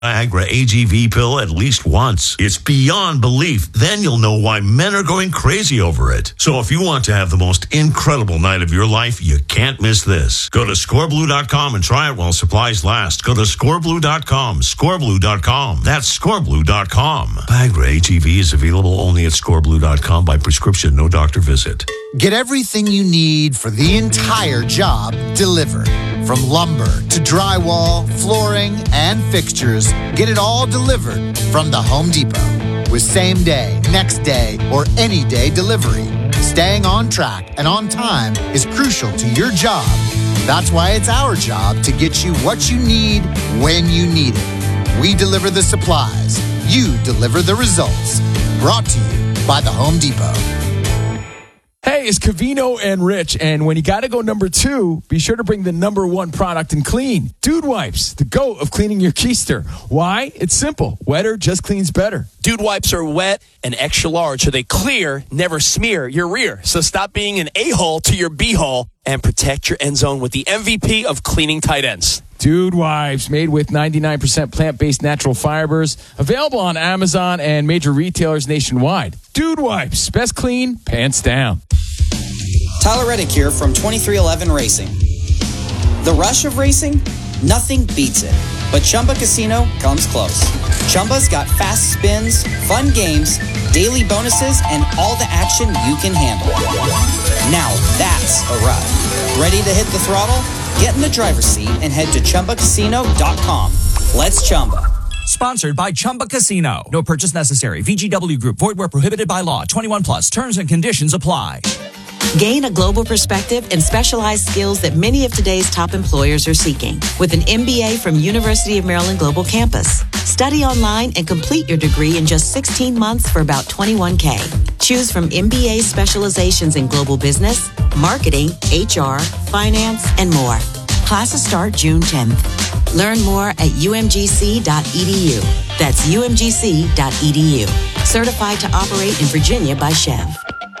Viagra AGV pill at least once. It's beyond belief. Then you'll know why men are going crazy over it. So if you want to have the most incredible night of your life, you can't miss this. Go to scoreblue.com and try it while supplies last. Go to scoreblue.com, scoreblue.com. That's scoreblue.com. Viagra AGV is available only at scoreblue.com by prescription, no doctor visit. Get everything you need for the entire job delivered. From lumber to drywall, flooring, and fixtures, get it all delivered from the Home Depot. With same day, next day, or any day delivery. Staying on track and on time is crucial to your job. That's why it's our job to get you what you need when you need it. We deliver the supplies. You deliver the results. Brought to you by the Home Depot. Hey, it's Covino and Rich, and when you got to go number 2, be sure to bring the number 1 product in clean. Dude Wipes, the GOAT of cleaning your keister. Why? It's simple. Wetter just cleans better. Dude Wipes are wet and extra large, so they clear, never smear your rear. So stop being an a-hole to your b-hole and protect your end zone with the MVP of cleaning tight ends. Dude Wipes, made with 99% plant-based natural fibers. Available on Amazon and major retailers nationwide. Dude Wipes, best clean, pants down. Tyler Reddick here from 2311 Racing. The rush of racing? Nothing beats it. But Chumba Casino comes close. Chumba's got fast spins, fun games, daily bonuses, and all the action you can handle. Now that's a ride. Ready to hit the throttle? Get in the driver's seat and head to ChumbaCasino.com. Let's Chumba. Sponsored by Chumba Casino. No purchase necessary. VGW Group. Void where prohibited by law. 21 plus. Terms and conditions apply. Gain a global perspective and specialized skills that many of today's top employers are seeking with an MBA from University of Maryland Global Campus. Study online and complete your degree in just 16 months for about $21,000. Choose from MBA specializations in global business, marketing, HR, finance, and more. Classes start June 10th. Learn more at umgc.edu. That's umgc.edu. Certified to operate in Virginia by Chev.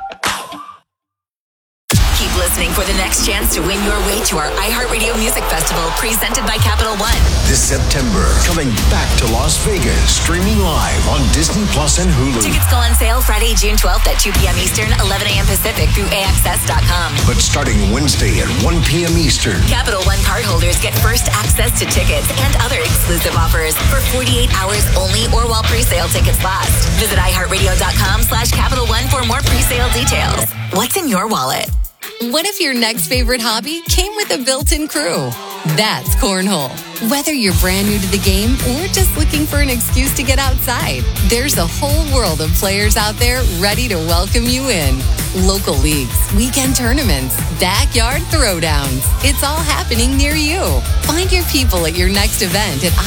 Listening for the next chance to win your way to our iHeartRadio Music Festival presented by Capital One. This September, coming back to Las Vegas, streaming live on Disney Plus and Hulu. Tickets go on sale Friday, June 12th at 2 p.m. Eastern, 11 a.m. Pacific through AXS.com. But starting Wednesday at 1 p.m. Eastern, Capital One cardholders get first access to tickets and other exclusive offers for 48 hours only or while pre-sale tickets last. Visit iHeartRadio.com/Capital One for more pre-sale details. What's in your wallet? What if your next favorite hobby came with a built-in crew? That's Cornhole. Whether you're brand new to the game or just looking for an excuse to get outside, there's a whole world of players out there ready to welcome you in. Local leagues, weekend tournaments, backyard throwdowns. It's all happening near you. Find your people at your next event at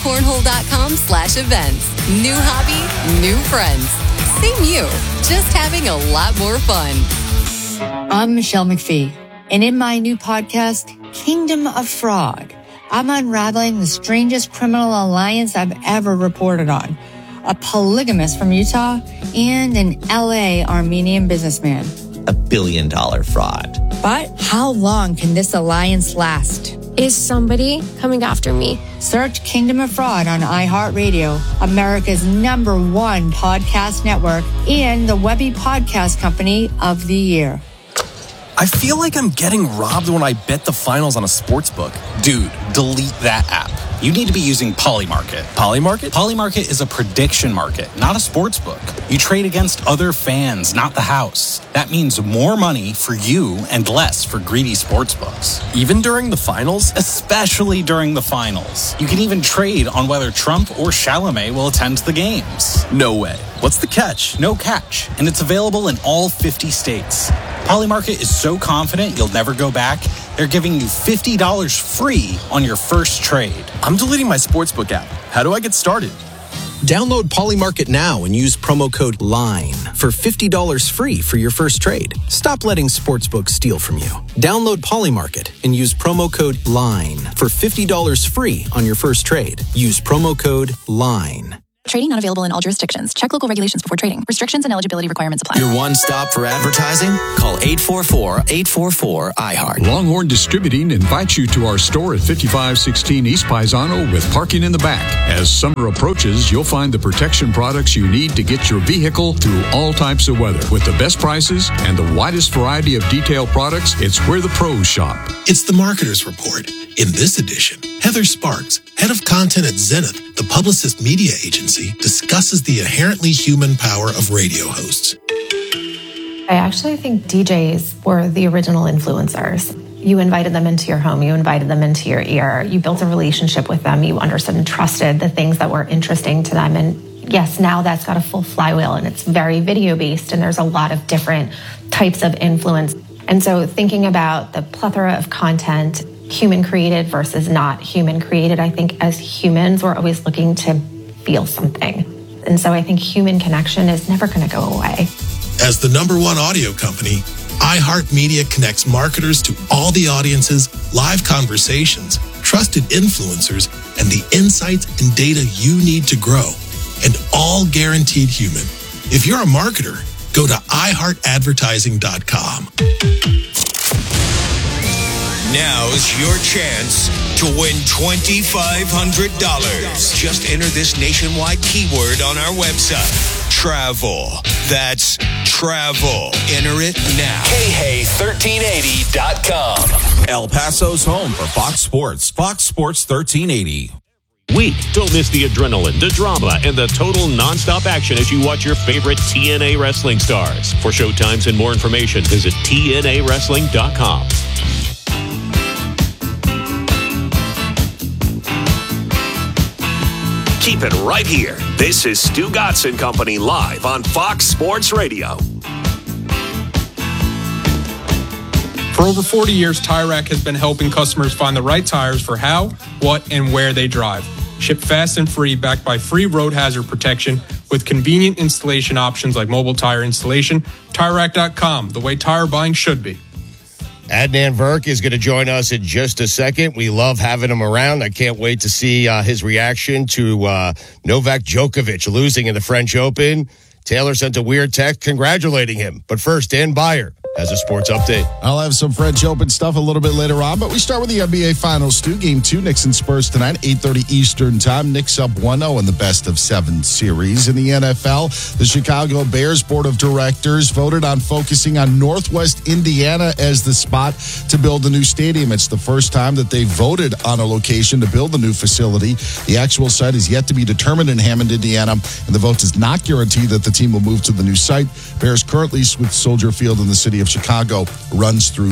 iPlayCornhole.com/events. New hobby, new friends. Same you, just having a lot more fun. I'm Michelle McPhee, and in my new podcast, Kingdom of Fraud, I'm unraveling the strangest criminal alliance I've ever reported on. A polygamist from Utah and an LA Armenian businessman. $1 billion fraud. But how long can this alliance last? Is somebody coming after me? Search Kingdom of Fraud on iHeartRadio, America's #1 podcast network, and the Webby Podcast Company of the Year. I feel like I'm getting robbed when I bet the finals on a sports book. Dude, delete that app. You need to be using Polymarket. Polymarket? Polymarket is a prediction market, not a sports book. You trade against other fans, not the house. That means more money for you and less for greedy sports books. Even during the finals? Especially during the finals. You can even trade on whether Trump or Chalamet will attend the games. No way. What's the catch? No catch. And it's available in all 50 states. Polymarket is so confident you'll never go back, they're giving you $50 free on your first trade. I'm deleting my sportsbook app. How do I get started? Download Polymarket now and use promo code LINE for $50 free for your first trade. Stop letting sportsbooks steal from you. Download Polymarket and use promo code LINE for $50 free on your first trade. Use promo code LINE. Trading not available in all jurisdictions. Check local regulations before trading. Restrictions and eligibility requirements apply. Your one stop for advertising? Call 844-844-iHeart. Longhorn Distributing invites you to our store at 5516 East Paisano with parking in the back. As summer approaches, you'll find the protection products you need to get your vehicle through all types of weather. With the best prices and the widest variety of detail products, it's where the pros shop. It's the Marketer's Report. In this edition, Heather Sparks, head of content at Zenith, the Publicist media agency, discusses the inherently human power of radio hosts. I actually think DJs were the original influencers. You invited them into your home. You invited them into your ear. You built a relationship with them. You understood and trusted the things that were interesting to them. And yes, now that's got a full flywheel and it's very video-based and there's a lot of different types of influence. And so thinking about the plethora of content, human created versus not human created, I think as humans, we're always looking to feel something. And so I think human connection is never going to go away. As the #1 audio company, iHeartMedia connects marketers to all the audiences, live conversations, trusted influencers, and the insights and data you need to grow, and all guaranteed human. If you're a marketer, go to iHeartAdvertising.com. Now's your chance to win $2,500. Just enter this nationwide keyword on our website. Travel. That's travel. Enter it now. KHEY1380.com. El Paso's home for Fox Sports. Fox Sports 1380. Week. Don't miss the adrenaline, the drama, and the total nonstop action as you watch your favorite TNA wrestling stars. For showtimes and more information, visit TNAwrestling.com. Keep it right here. This is Stu Gotts and Company live on Fox Sports Radio. For over 40 years, Tire Rack has been helping customers find the right tires for how, what, and where they drive. Shipped fast and free, backed by free road hazard protection with convenient installation options like mobile tire installation. TireRack.com, the way tire buying should be. Adnan Virk is going to join us in just a second. We love having him around. I can't wait to see his reaction to Novak Djokovic losing in the French Open. Taylor sent a weird text congratulating him. But first, Dan Beyer has a sports update. I'll have some French Open stuff a little bit later on, but we start with the NBA Finals 2. Game 2, Knicks and Spurs tonight, 8:30 Eastern Time. Knicks up 1-0 in the best-of-7 series. In the NFL, the Chicago Bears Board of Directors voted on focusing on Northwest Indiana as the spot to build a new stadium. It's the first time that they voted on a location to build a new facility. The actual site is yet to be determined in Hammond, Indiana, and the vote does not guarantee that the team will move to the new site. Bears currently with Soldier Field in the city of Chicago runs through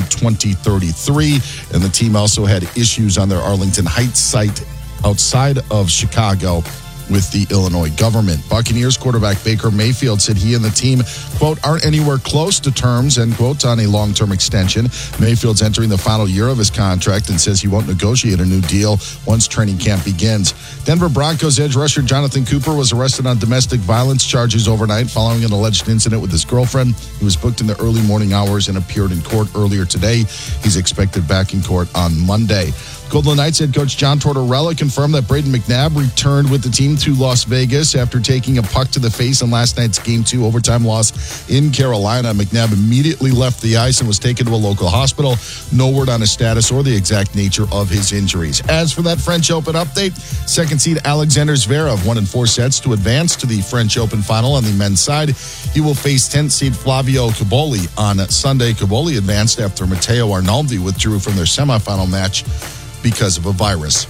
2033, and the team also had issues on their Arlington Heights site outside of Chicago with the Illinois government. Buccaneers quarterback Baker Mayfield said he and the team, quote, aren't anywhere close to terms, end quote, on a long-term extension. Mayfield's entering the final year of his contract and says he won't negotiate a new deal once training camp begins. Denver Broncos edge rusher Jonathan Cooper was arrested on domestic violence charges overnight following an alleged incident with his girlfriend. He was booked in the early morning hours and appeared in court earlier today. He's expected back in court on Monday. Golden Knights head coach John Tortorella confirmed that Braden McNabb returned with the team to Las Vegas after taking a puck to the face in last night's Game 2 overtime loss in Carolina. McNabb immediately left the ice and was taken to a local hospital. No word on his status or the exact nature of his injuries. As for that French Open update, second seed Alexander Zverev won in 4 sets to advance to the French Open final on the men's side. He will face 10th seed Flavio Cobolli on Sunday. Cobolli advanced after Matteo Arnaldi withdrew from their semifinal match because of a virus.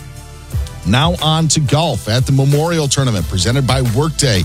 Now on to golf at the Memorial Tournament presented by Workday.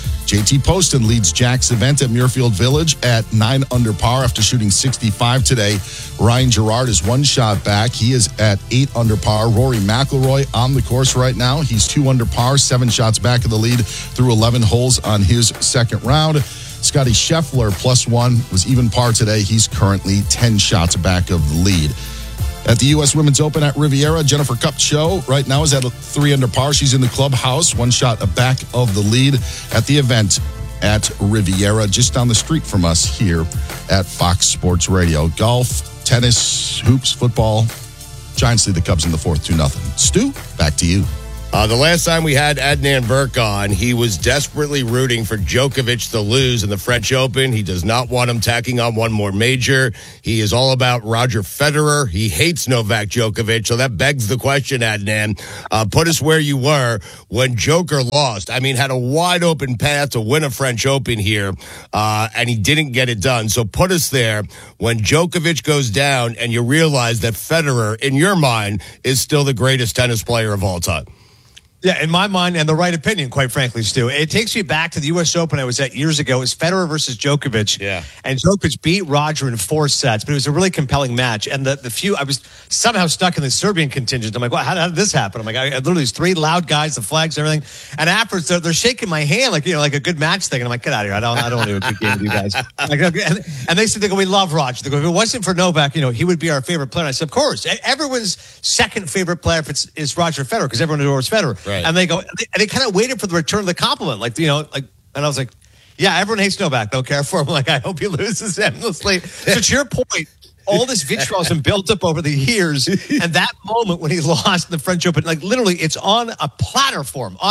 JT Poston leads Jack's event at Muirfield Village at 9 under par after shooting 65 today. Ryan Gerard is 1 shot back. He is at 8 under par. Rory McIlroy on the course right now. He's 2 under par, 7 shots back of the lead through 11 holes on his second round. Scotty Scheffler, +1, was even par today. He's currently 10 shots back of the lead. At the U.S. Women's Open at Riviera, Jennifer Kupcho right now is at 3 under par. She's in the clubhouse, 1 shot back of the lead at the event at Riviera, just down the street from us here at Fox Sports Radio. Golf, tennis, hoops, football. Giants lead the Cubs in the 4th, 2-0. Stu, back to you. The last time we had Adnan Virk on, he was desperately rooting for Djokovic to lose in the French Open. He does not want him tacking on one more major. He is all about Roger Federer. He hates Novak Djokovic. So that begs the question, Adnan. Put us where you were when Joker lost. I mean, had a wide open path to win a French Open here, and he didn't get it done. So put us there when Djokovic goes down and you realize that Federer, in your mind, is still the greatest tennis player of all time. Yeah, in my mind, and the right opinion, quite frankly, Stu. It takes me back to the U.S. Open I was at years ago. It was Federer versus Djokovic. Yeah. And Djokovic beat Roger in 4 sets, but it was a really compelling match. And I was somehow stuck in the Serbian contingent. I'm like, well, how did this happen? I'm like, I literally, these 3 loud guys, the flags, everything. And afterwards, they're shaking my hand like, like a good match thing. And I'm like, get out of here. I don't want to do a good game with you guys. And they said, they go, we love Roger. They go, if it wasn't for Novak, he would be our favorite player. And I said, of course. Everyone's second favorite player is Roger Federer, because everyone adores Federer. Right. And they go, and they kind of waited for the return of the compliment, and I was like, yeah, everyone hates Novak, don't care for him. Like, I hope he loses endlessly. So to your point, all this vitriol has been built up over the years, and that moment when he lost in the French Open, like literally, it's on a platter for him,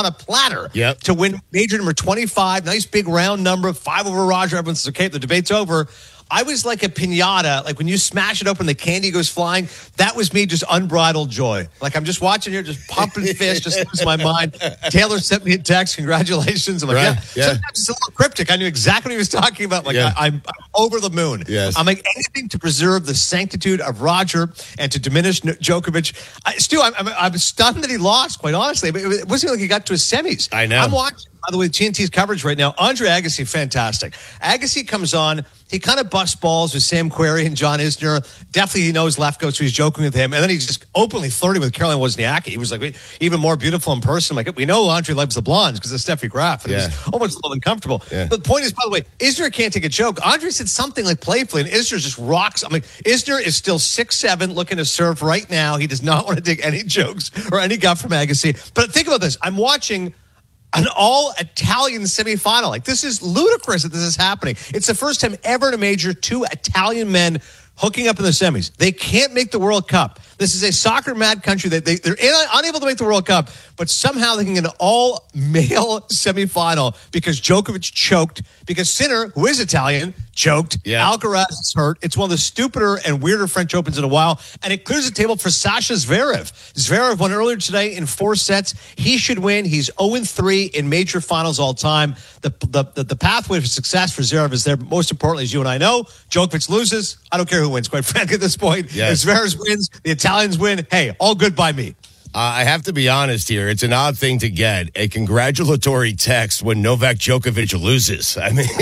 to win major number 25, nice big round number, 5 over Roger. Everyone says, okay, the debate's over. I was like a piñata. Like when you smash it open, the candy goes flying. That was me, just unbridled joy. Like I'm just watching here, just pumping fist, just losing my mind. Taylor sent me a text, congratulations. I'm like, yeah. Sometimes it's a little cryptic. I knew exactly what he was talking about. Like I'm over the moon. Yes. I'm like anything to preserve the sanctitude of Roger and to diminish Djokovic. Stu, I'm stunned that he lost, quite honestly. But it wasn't like he got to his semis. I know. I'm watching, by the way, TNT's coverage right now. Andre Agassi, fantastic. Agassi comes on. He kind of busts balls with Sam Querrey and John Isner. Definitely he knows Lefko, so he's joking with him. And then he's just openly flirting with Caroline Wozniacki. He was like even more beautiful in person. Like, we know Andre loves the blondes because of Steffi Graf. And he's almost a little uncomfortable. Yeah. But the point is, by the way, Isner can't take a joke. Andre said something like playfully, and Isner just rocks. I'm like, Isner is still 6'7", looking to serve right now. He does not want to take any jokes or any guff from Agassi. But think about this. I'm watching an all-Italian semifinal. Like, this is ludicrous that this is happening. It's the first time ever in a major 2 Italian men hooking up in the semis. They can't make the World Cup. This is a soccer-mad country. They're unable to make the World Cup, but somehow they can get an all-male semifinal because Djokovic choked, because Sinner, who is Italian, choked. Yeah. Alcaraz is hurt. It's one of the stupider and weirder French Opens in a while, and it clears the table for Sasha Zverev. Zverev won earlier today in 4 sets. He should win. He's 0-3 in major finals all time. The pathway for success for Zverev is there. Most importantly, as you and I know, Djokovic loses. I don't care who wins, quite frankly, at this point. Yes. If Zverev wins, the Italians win. Hey, all good by me. I have to be honest here. It's an odd thing to get a congratulatory text when Novak Djokovic loses. I mean,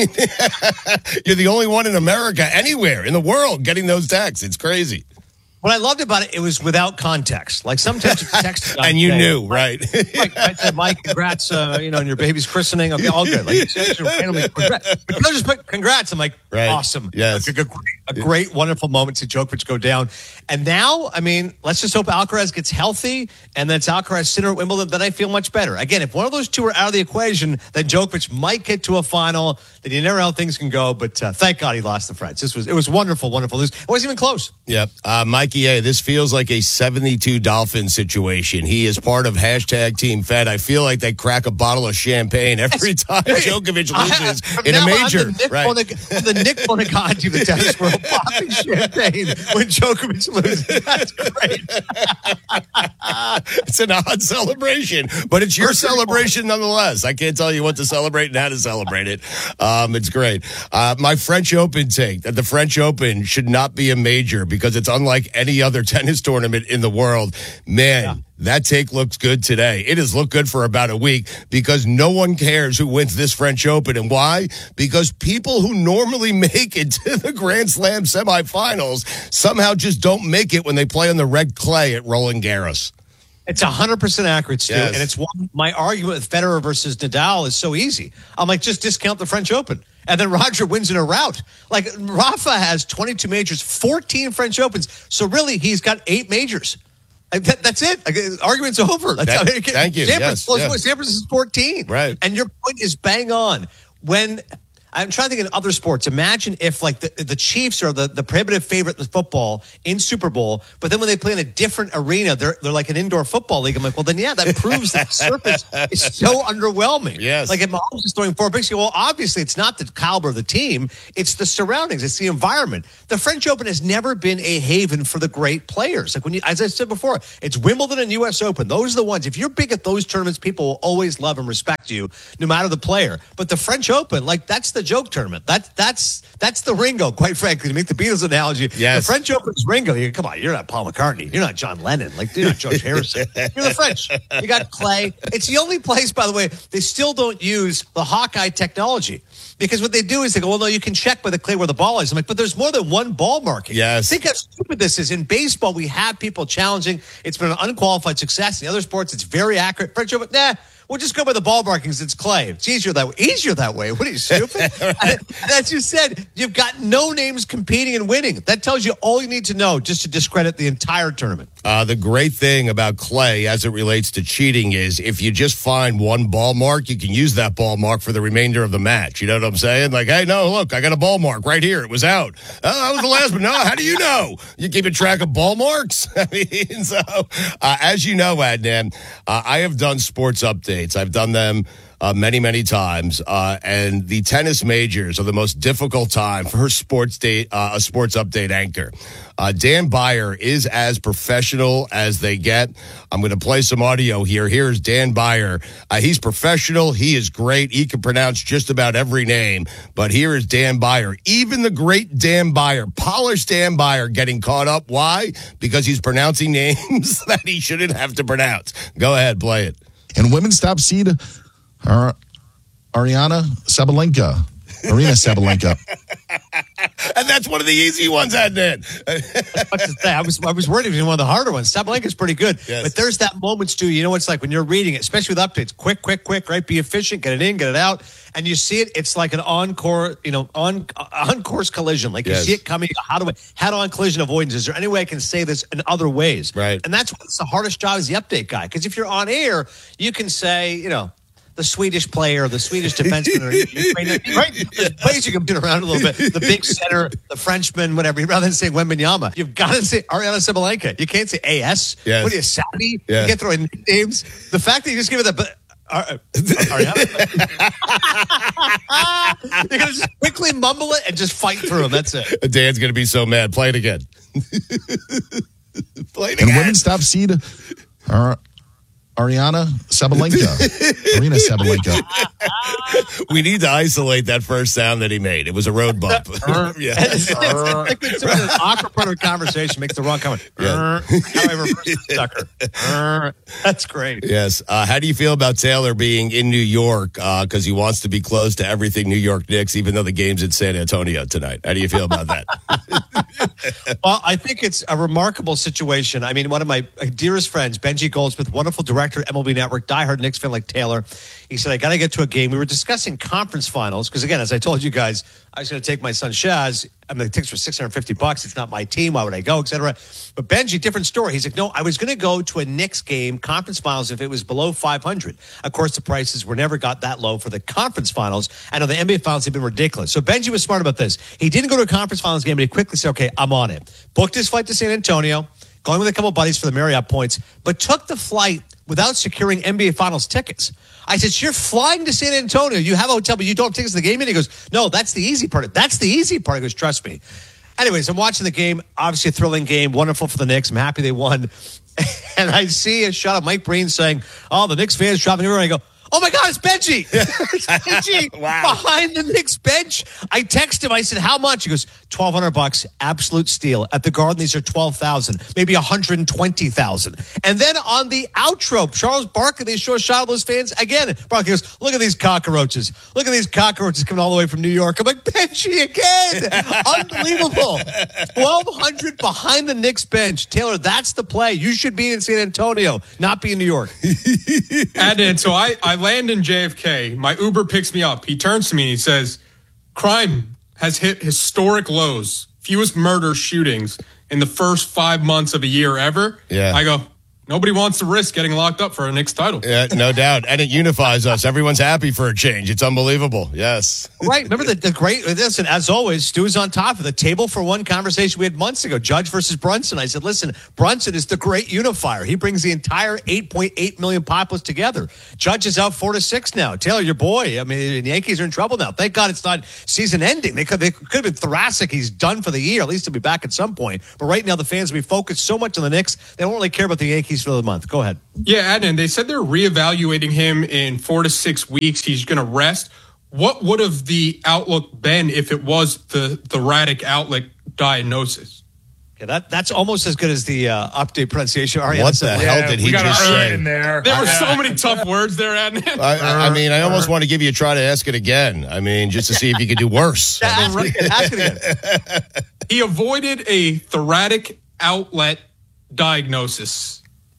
you're the only one in America, anywhere in the world, getting those texts. It's crazy. What I loved about it, it was without context. Like sometimes it's text. And you knew, right? I said, Mike, congrats, on your baby's christening. Okay, all good. Like, congrats. But you just put congrats. I'm like, awesome. Yes. Like a great, wonderful moment to Djokovic go down. And now, I mean, let's just hope Alcaraz gets healthy and that's Alcaraz Sinner at Wimbledon. Then I feel much better. Again, if one of those two are out of the equation, then Djokovic might get to a final. Then you never know how things can go. But thank God he lost the French. It was wonderful, wonderful news. It wasn't even close. Yep. Mikey A., this feels like a 72 Dolphins situation. He is part of #Team Fed. I feel like they crack a bottle of champagne every time Djokovic loses in a major. The Nick Bonaconti, the tennis world, popping champagne when Djokovic loses. That's great. It's an odd celebration, but it's your celebration nonetheless. I can't tell you what to celebrate and how to celebrate it. It's great. My French Open take that the French Open should not be a major because it's unlike any other tennis tournament in the world. Man, that take looks good today. It has looked good for about a week because no one cares who wins this French Open. And why? Because people who normally make it to the Grand Slam semifinals somehow just don't make it when they play on the red clay at Roland Garros. It's 100% accurate, Stu. Yes. And it's my argument with Federer versus Nadal is so easy. I'm like, just discount the French Open. And then Roger wins in a rout. Like, Rafa has 22 majors, 14 French Opens. So really, he's got 8 majors. That's it. Like, argument's over. Thank you. San Francisco is 14. Right. And your point is bang on. When I'm trying to think in other sports. Imagine if like the Chiefs are the prohibitive favorite in football in Super Bowl, but then when they play in a different arena, they're like an indoor football league. I'm like, well, then yeah, that proves that the surface is so underwhelming. Yes. Like if Mahomes is throwing 4 picks, well, obviously it's not the caliber of the team, it's the surroundings, it's the environment. The French Open has never been a haven for the great players. Like when you, as I said before, it's Wimbledon and U.S. Open. Those are the ones. If you're big at those tournaments, people will always love and respect you, no matter the player. But the French Open, like that's the joke tournament. That's the Ringo, quite frankly, to make the Beatles analogy. Yes. The French Open is Ringo. Come on, you're not Paul McCartney. You're not John Lennon. Like, you're not George Harrison. You're the French. You got Clay. It's the only place, by the way, they still don't use the Hawkeye technology. Because what they do is they go, well, no, you can check by the clay where the ball is. I'm like, but there's more than one ball marking. Yes. Think how stupid this is. In baseball, we have people challenging. It's been an unqualified success. In the other sports, it's very accurate. French Open, we'll just go by the ball markings. It's clay. It's easier that way. Easier that way. What are you, stupid? As you said, you've got no names competing and winning. That tells you all you need to know just to discredit the entire tournament. The great thing about clay as it relates to cheating is if you just find one ball mark, you can use that ball mark for the remainder of the match. You know what I'm saying? Like, hey, no, look, I got a ball mark right here. It was out. Oh, that was the last one. No, how do you know? You keeping track of ball marks? I mean, so as you know, Adnan, I have done sports updates. I've done them many, many times. And the tennis majors are the most difficult time for a sports update anchor. Dan Beyer is as professional as they get. I'm going to play some audio here. Here's Dan Beyer. He's professional. He is great. He can pronounce just about every name. But here is Dan Beyer. Even the great Dan Beyer, polished Dan Beyer, getting caught up. Why? Because he's pronouncing names that he shouldn't have to pronounce. Go ahead, play it. And women's top seed, Aryna Sabalenka. Arena Sabalenka. And that's one of the easy ones, Adnan. I was worried it was one of the harder ones. Sabalenka's pretty good. Yes. But there's that moment, Stu, you know what it's like when you're reading it, especially with updates. Quick, right? Be efficient, get it in, get it out. And you see it, it's like an on-course collision. Like you see it coming, head-on collision avoidance. Is there any way I can say this in other ways? Right. And that's what's the hardest job as the update guy. Because if you're on air, you can say, the Swedish player, the Swedish defenseman, right? There's ways you can get around a little bit. The big center, the Frenchman, whatever. Rather than saying Wembanyama, you've got to say Aryna Sabalenka. You can't say AS. Yes. What are you, Saudi? Yes. You can't throw in names. The fact that you just give it that, Ariana. You're going to just quickly mumble it and just fight through them. That's it. Dan's going to be so mad. Play it again. Play it again. And women's top seed, Aryna Sabalenka. Arena Sabalenka. We need to isolate that first sound that he made. It was a road bump. It's like when someone in an awkward part of a conversation makes the wrong comment. How do I reverse the sucker? That's great. Yes. How do you feel about Taylor being in New York because he wants to be close to everything New York Knicks, even though the game's in San Antonio tonight? How do you feel about that? Well, I think it's a remarkable situation. I mean, one of my dearest friends, Benji Goldsmith, wonderful director at MLB Network, diehard Knicks fan like Taylor, he said, I got to get to a game. We were discussing conference finals because, again, as I told you guys, I was going to take my son Shaz. I mean, the tickets were $650. It's not my team. Why would I go, et cetera? But Benji, different story. He's like, no, I was going to go to a Knicks game, conference finals, if it was below 500. Of course, the prices were never got that low for the conference finals. I know the NBA finals have been ridiculous. So Benji was smart about this. He didn't go to a conference finals game, but he quickly said, okay, I'm on it. Booked his flight to San Antonio, going with a couple of buddies for the Marriott points, but took the flight without securing NBA finals tickets. I said, so you're flying to San Antonio. You have a hotel, but you don't have tickets to the game? And he goes, no, that's the easy part. That's the easy part. He goes, trust me. Anyways, I'm watching the game. Obviously a thrilling game. Wonderful for the Knicks. I'm happy they won. And I see a shot of Mike Breen saying, oh, the Knicks fans dropping everywhere. I go, oh, my God, it's Benji. It's Benji behind the Knicks bench. I text him. I said, how much? He goes, $1,200, absolute steal. At the Garden, these are $12,000, maybe $120,000. And then on the outro, Charles Barkley, they show a shot of those fans. Again, Barkley goes, look at these cockroaches. Look at these cockroaches coming all the way from New York. I'm like, Benji again. Unbelievable. 1,200 behind the Knicks bench. Taylor, that's the play. You should be in San Antonio, not be in New York. And so I land in JFK. My Uber picks me up. He turns to me and he says, crime has hit historic lows. Fewest murder shootings in the first 5 months of a year ever. Yeah. I go, Nobody wants to risk getting locked up for a Knicks title. Yeah, no doubt. And it unifies us. Everyone's happy for a change. It's unbelievable. Yes. Right. Remember the great, listen, as always, Stu is on top of the table for one conversation we had months ago, Judge versus Brunson. I said, listen, Brunson is the great unifier. He brings the entire 8.8 million populace together. Judge is out 4-6 now. Taylor, your boy. I mean, the Yankees are in trouble now. Thank God it's not season ending. They could have been thoracic. He's done for the year. At least he'll be back at some point. But right now, the fans will be focused so much on the Knicks, they don't really care about the Yankees for the month. Go ahead. Yeah, Adnan, they said they're reevaluating him in 4 to 6 weeks. He's going to rest. What would have the outlook been if it was the thoracic outlet diagnosis? Yeah, that's almost as good as the update pronunciation. What the hell did he just say? In there were so many tough words there, Adnan. I mean, I almost want to give you a try to ask it again. I mean, just to see if you could do worse. Ask it again. He avoided a thoracic outlet diagnosis.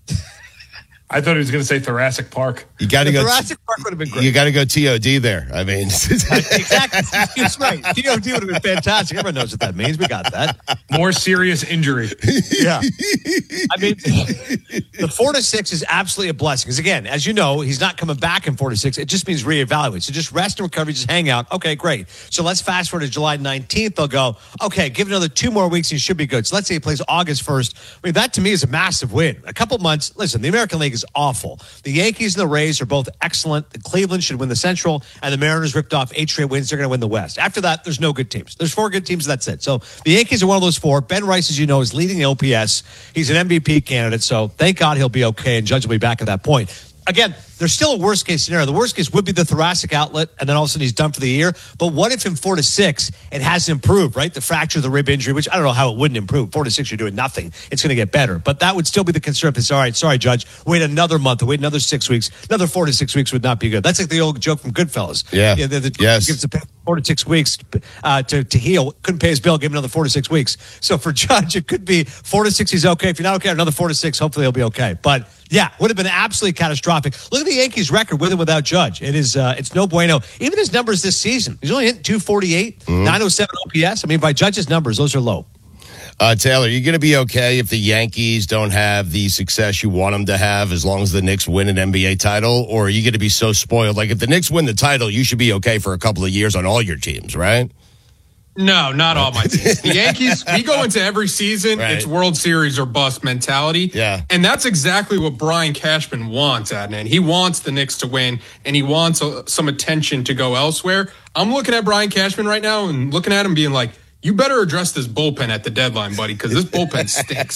I thought he was going to say Thoracic Park. You got to go. Thoracic Park would have been great. You got to go TOD there. I mean, exactly. He's right. TOD would have been fantastic. Everyone knows what that means. We got that. More serious injury. Yeah. I mean, the 4 to 6 is absolutely a blessing. Because again, as you know, he's not coming back in 4 to 6. It just means reevaluate. So just rest and recovery, just hang out. Okay, great. So let's fast forward to July 19th. They'll go, okay, give it another 2 more weeks. He should be good. So let's say he plays August 1st. I mean, that to me is a massive win. A couple months. Listen, the American League is awful. The Yankees and the Rays are both excellent. Cleveland should win the Central, and the Mariners ripped off 8 straight wins. They're going to win the West. After that, there's no good teams. There's 4 good teams, that's it. So the Yankees are one of those 4. Ben Rice, as you know, is leading the OPS. He's an MVP candidate, so thank God he'll be okay, and Judge will be back at that point. Again, there's still a worst case scenario. The worst case would be the thoracic outlet, and then all of a sudden he's done for the year. But what if in 4 to 6 it hasn't improved, right? The fracture, the rib injury, which I don't know how it wouldn't improve. 4 to 6, you're doing nothing. It's going to get better. But that would still be the concern. If it's all right, sorry, Judge, wait another month, wait another 6 weeks. Another 4 to 6 weeks would not be good. That's like the old joke from Goodfellas. Yeah. Yes. Gives the 4 to 6 weeks to heal. Couldn't pay his bill, give him another 4 to 6 weeks. So for Judge, it could be 4 to 6, he's okay. If you're not okay, another 4 to 6, hopefully he'll be okay. But yeah, would have been absolutely catastrophic. Look at the Yankees' record with and without Judge. It is, it's no bueno. Even his numbers this season, he's only hitting 248, 907 OPS. I mean, by Judge's numbers, those are low. Taylor, you're going to be okay if the Yankees don't have the success you want them to have as long as the Knicks win an NBA title? Or are you going to be so spoiled? Like, if the Knicks win the title, you should be okay for a couple of years on all your teams, right? No, not all my teams. The Yankees, we go into every season, Right. It's World Series or bust mentality. Yeah. And that's exactly what Brian Cashman wants, Adnan. He wants the Knicks to win, and he wants some attention to go elsewhere. I'm looking at Brian Cashman right now and looking at him being like, you better address this bullpen at the deadline, buddy, because this bullpen stinks.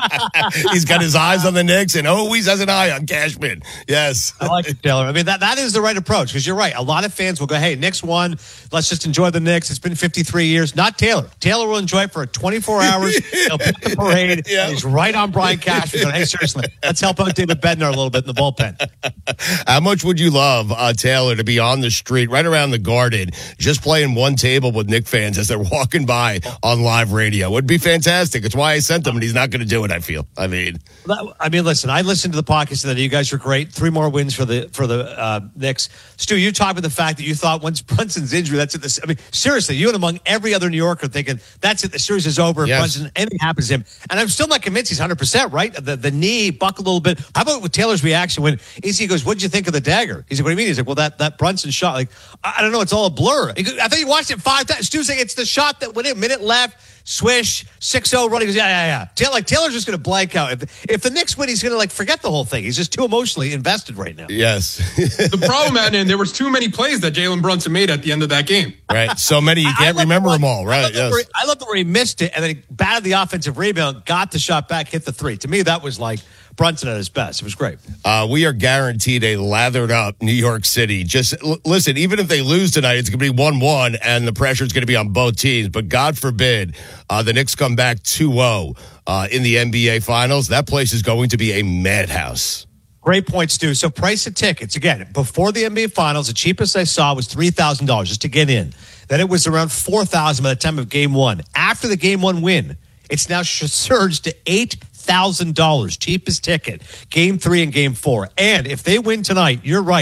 He's got his eyes on the Knicks and always has an eye on Cashman. Yes. I like it, Taylor. I mean, that is the right approach because you're right. A lot of fans will go, hey, Knicks won. Let's just enjoy the Knicks. It's been 53 years. Not Taylor. Taylor will enjoy it for 24 hours. He'll pick the parade. Yeah. He's right on Brian Cashman. Going, hey, seriously, let's help out David Bednar a little bit in the bullpen. How much would you love, Taylor, to be on the street right around the Garden, just playing one table with Knick fans as they're walking by on live radio? It would be fantastic. It's why I sent him, and he's not going to do it, I feel. I mean, listen, I listened to the podcast and you guys are great. 3 more wins for the Knicks. Stu, you talked about the fact that you thought once Brunson's injury, that's it. I mean, seriously, you and among every other New Yorker thinking that's it. The series is over. Yes. Brunson, anything happens to him. And I'm still not convinced he's 100%, right? The knee buckled a little bit. How about with Taylor's reaction when EC goes, what'd you think of the dagger? He's like, what do you mean? He's like, well, that Brunson shot, like, I don't know. It's all a blur. I thought you watched it 5 times. Stu's saying it's the shot that went in, minute left. Swish, 6-0 running. He goes, yeah. Taylor's just going to blank out. If the Knicks win, he's going to forget the whole thing. He's just too emotionally invested right now. Yes. The problem, Adnan, there was too many plays that Jalen Brunson made at the end of that game. Right. So many you can't remember them all. Right. Yes. I love the where he missed it and then he batted the offensive rebound, got the shot back, hit the 3. To me, that was like Brunson at his best. It was great. We are guaranteed a lathered up New York City. Just listen, even if they lose tonight, it's going to be 1-1 and the pressure is going to be on both teams. But God forbid the Knicks come back 2-0 in the NBA Finals. That place is going to be a madhouse. Great point, Stu. So price of tickets, again, before the NBA Finals, the cheapest I saw was $3,000 just to get in. Then it was around $4,000 by the time of Game 1. After the Game 1 win, it's now surged to $8,000, cheapest ticket, Game 3 and Game 4. And if they win tonight, you're right,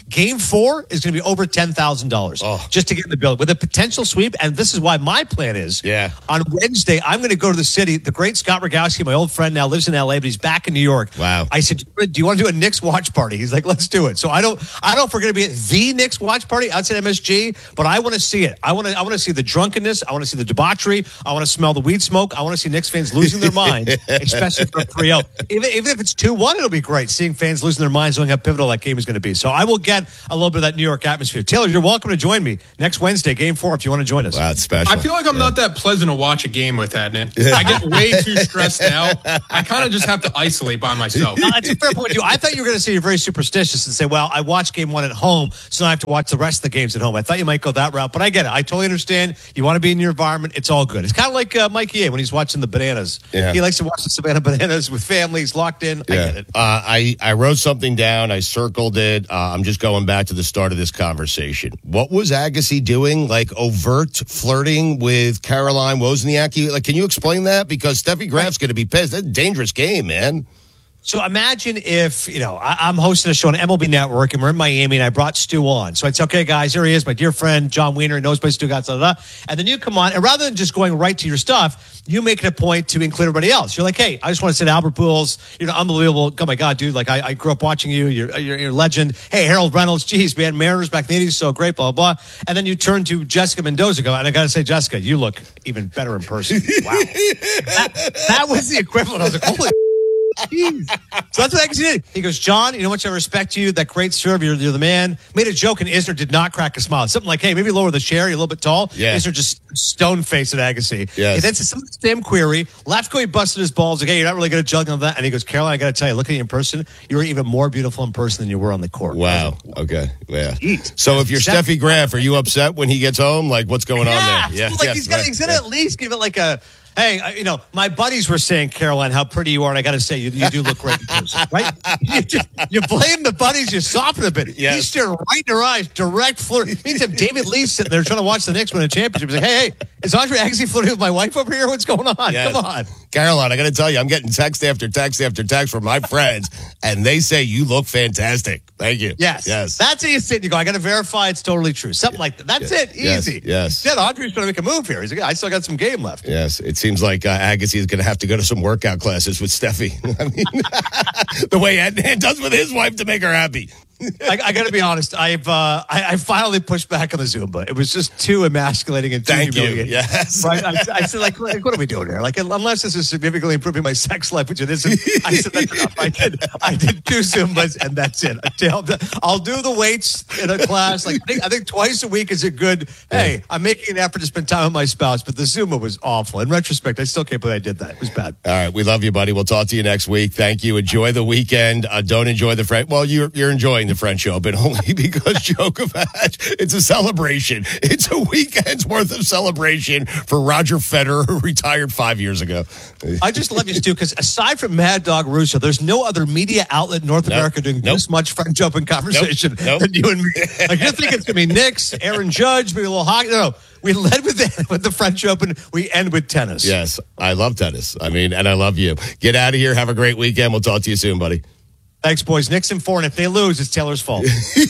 Game 4 is going to be over $10,000 just to get in the building with a potential sweep. And this is why my plan is on Wednesday, I'm going to go to the city. The great Scott Rogowski, my old friend, now lives in LA, but he's back in New York. Wow. I said, do you want to do a Knicks watch party? He's like, let's do it. So I don't know if we're going to be at the Knicks watch party outside MSG, but I want to see it. I want to see the drunkenness. I want to see the debauchery. I want to smell the weed smoke. I want to see Knicks fans losing their minds, especially for 3-0. Even if it's 2-1, it'll be great seeing fans losing their minds, knowing how pivotal that game is going to be. So I will get a little bit of that New York atmosphere. Taylor, you're welcome to join me next Wednesday, Game 4, if you want to join us. Wow, that's special. I feel like I'm not that pleasant to watch a game with, Adnan. I get way too stressed out. I kind of just have to isolate by myself. No, that's a fair point, too. I thought you were going to say you're very superstitious and say, well, I watched Game 1 at home, so now I have to watch the rest of the games at home. I thought you might go that route, but I get it. I totally understand. You want to be in your environment. It's all good. It's kind of like Mikey A when he's watching the Bananas. Yeah. He likes to watch the Savannah Bananas with families locked in. I get it. I wrote something down. I circled it. I'm just going back to the start of this conversation. What was Agassi doing? Like overt flirting with Caroline Wozniacki? Like, can you explain that? Because Steffi Graf's going to be pissed. That's a dangerous game, man. So imagine if, I'm hosting a show on MLB Network and we're in Miami and I brought Stu on. So I'd say, okay, guys, here he is, my dear friend, John Wiener, knows by Stu Gatz, and then you come on, and rather than just going right to your stuff, you make it a point to include everybody else. You're like, hey, I just want to say Albert Pujols, unbelievable. Oh my God, dude, like I grew up watching you. You're a legend. Hey, Harold Reynolds, geez, man, Mariners back in the 80s, so great, blah, blah, blah. And then you turn to Jessica Mendoza, and I got to say, Jessica, you look even better in person. Wow. that was the equivalent. I was like, holy jeez. So that's what Agassi did. He goes, John, you know how much I respect you. That great serve. You're the man. Made a joke, and Isner did not crack a smile. Something like, hey, maybe lower the chair. You're a little bit tall. Yeah. Isner just stone-faced at Agassi. Yes. And then some same query. Lefko, he busted his balls. Like, hey, you're not really good at juggling on that. And he goes, Caroline, I got to tell you, looking at you in person, you were even more beautiful in person than you were on the court. Wow. Okay. Yeah. Jeez. So if you're Steffi Graf, are you upset when he gets home? Like, what's going on there? Yeah. Like he's going to at least give it like a, hey, my buddies were saying, Caroline, how pretty you are, and I got to say, you do look great in person, right? You blame the buddies, you soften a bit. Yes. He stared right in her eyes, direct flirt. Means if David Lee sitting there trying to watch the Knicks win a championship, he's like, hey, is Andre Agassi flirting with my wife over here? What's going on? Yes. Come on. Caroline, I got to tell you, I'm getting text after text after text from my friends, and they say you look fantastic. Thank you. Yes. That's how you sit and you go, I got to verify it's totally true. Something like that. That's it. Easy. Yes. Said Andre's trying to make a move here. He's like, I still got some game left. Yes. It seems like Agassi is going to have to go to some workout classes with Steffi. I mean, the way Adnan does with his wife to make her happy. I got to be honest. I finally pushed back on the Zumba. It was just too emasculating and too humiliating. Yes. Right? I said, like, what are we doing here? Like, unless this is significantly improving my sex life, which it isn't. I said, that's enough. I did 2 Zumbas, and that's it. I'll do the weights in a class. Like, I think twice a week is a good, hey, I'm making an effort to spend time with my spouse, but the Zumba was awful. In retrospect, I still can't believe I did that. It was bad. All right. We love you, buddy. We'll talk to you next week. Thank you. Enjoy the weekend. Don't enjoy the French. Well, you're enjoying the French Open only because Djokovic, it's a celebration. It's a weekend's worth of celebration for Roger Federer, who retired 5 years ago. I just love you, Stu, because aside from Mad Dog Russo, there's no other media outlet in North America doing this much French Open conversation than you and me. Like, you think it's going to be Knicks, Aaron Judge, maybe a little hockey. No. We led with the French Open. We end with tennis. Yes, I love tennis. I mean, and I love you. Get out of here. Have a great weekend. We'll talk to you soon, buddy. Thanks, boys. Knicks in 4, and if they lose, it's Taylor's fault.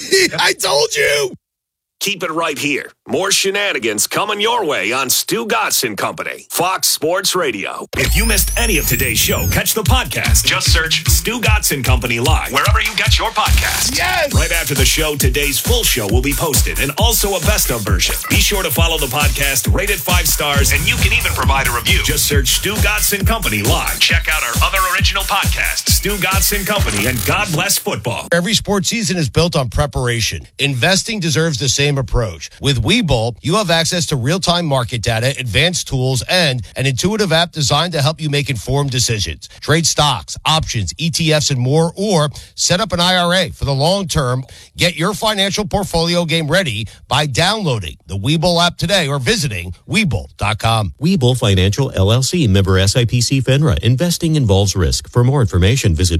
I told you. Keep it right here. More shenanigans coming your way on Stu Gatz and Company, Fox Sports Radio. If you missed any of today's show, catch the podcast. Just search Stu Gatz and Company Live wherever you get your podcasts. Yes! Right after the show, today's full show will be posted and also a best of version. Be sure to follow the podcast, rate it 5 stars, and you can even provide a review. Just search Stu Gatz and Company Live. Check out our other original podcasts, Stu Gatz and Company and God Bless Football. Every sports season is built on preparation. Investing deserves the same approach. With Webull, you have access to real-time market data, advanced tools, and an intuitive app designed to help you make informed decisions. Trade stocks, options, ETFs, and more, or set up an IRA for the long term. Get your financial portfolio game ready by downloading the Webull app today or visiting Webull.com. Webull Financial LLC, member SIPC FINRA. Investing involves risk. For more information, visit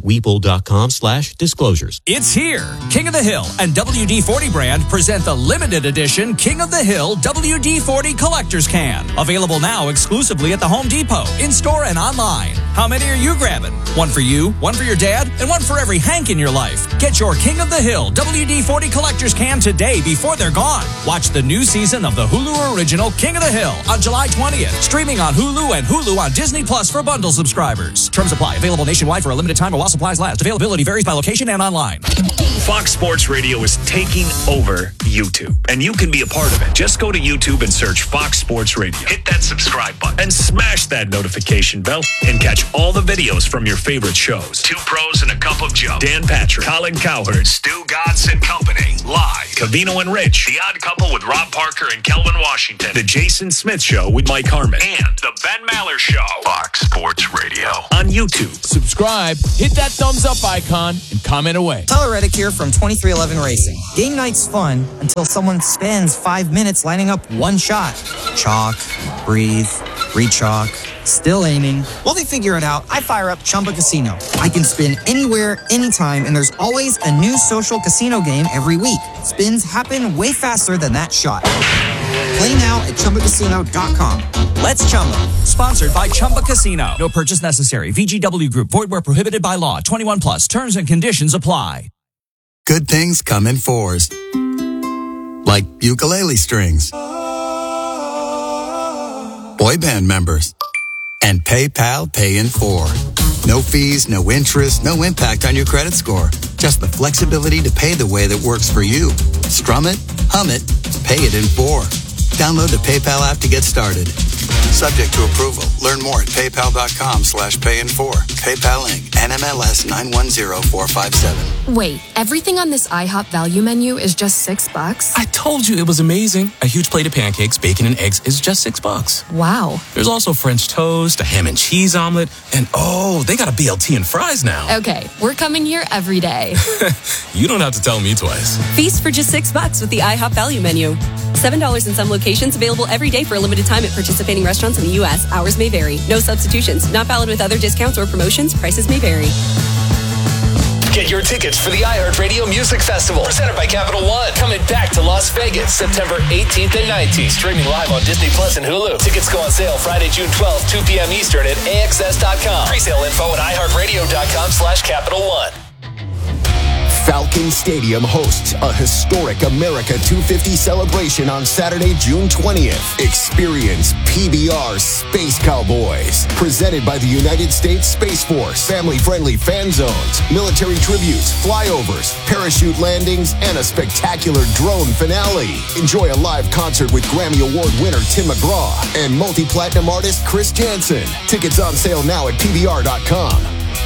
Webull.com/disclosures. It's here. King of the Hill and WD-40 brand present the limited edition King of the Hill WD-40 Collector's Can. Available now exclusively at the Home Depot, in-store and online. How many are you grabbing? One for you, one for your dad, and one for every Hank in your life. Get your King of the Hill WD-40 Collector's Can today before they're gone. Watch the new season of the Hulu original King of the Hill on July 20th. Streaming on Hulu and Hulu on Disney Plus for bundle subscribers. Terms apply. Available nationwide for a limited time or while supplies last. Availability varies by location and online. Fox Sports Radio is taking over YouTube, and you can be a part of it. Just go to YouTube and search Fox Sports Radio. Hit that subscribe button and smash that notification bell and catch all the videos from your favorite shows. Two Pros and a Cup of Joe. Dan Patrick, Colin Cowherd, Stu Gatz and Company. Live. Covino and Rich. The Odd Couple with Rob Parker and Kelvin Washington. The Jason Smith Show with Mike Harmon. And The Ben Maller Show. Fox Sports Radio on YouTube. Subscribe, hit that thumbs up icon, and comment away. Tyler Reddick here from 2311 Racing. Game night's fun until someone spends 5 minutes lining up one shot. Chalk, breathe, re-chalk, still aiming. While they figure it out, I fire up Chumba Casino. I can spin anywhere, anytime, and there's always a new social casino game every week. Spins happen way faster than that shot. Play now at ChumbaCasino.com. Let's Chumba. Sponsored by Chumba Casino. No purchase necessary. VGW Group. Void where prohibited by law. 21 plus. Terms and conditions apply. Good things come in fours. Like ukulele strings. Boy band members. And PayPal Pay in 4. No fees, no interest, no impact on your credit score. Just the flexibility to pay the way that works for you. Strum it, hum it, pay it in 4. Download the PayPal app to get started. Subject to approval. Learn more at paypal.com/payin4. PayPal Inc. NMLS 910457. Wait, everything on this IHOP value menu is just $6? I told you it was amazing. A huge plate of pancakes, bacon, and eggs is just $6. Wow. There's also French toast, a ham and cheese omelet, and they got a BLT and fries now. Okay, we're coming here every day. You don't have to tell me twice. Feast for just $6 with the IHOP value menu. $7 in some locations, available every day for a limited time at participating restaurants in the U.S. Hours may vary. No substitutions. Not valid with other discounts or promotions. Prices may vary. Get your tickets for the iHeartRadio Music Festival, presented by Capital One. Coming back to Las Vegas, September 18th and 19th. Streaming live on Disney Plus and Hulu. Tickets go on sale Friday, June 12th, 2 p.m. Eastern at AXS.com. Presale info at iHeartRadio.com/Capital One. Falcon Stadium hosts a historic America 250 celebration on Saturday, June 20th. Experience PBR Space Cowboys, presented by the United States Space Force. Family-friendly fan zones, military tributes, flyovers, parachute landings, and a spectacular drone finale. Enjoy a live concert with Grammy Award winner Tim McGraw and multi-platinum artist Chris Jansen. Tickets on sale now at PBR.com.